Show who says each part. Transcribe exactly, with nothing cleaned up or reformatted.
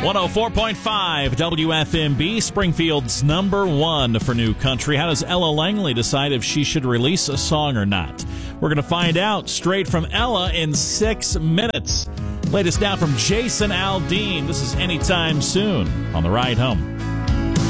Speaker 1: one oh four point five W F M B, Springfield's number one for new country. How does Ella Langley decide if she should release a song or not? We're going to find out straight from Ella in six minutes. Latest now from Jason Aldean. This is Anytime Soon on the ride home.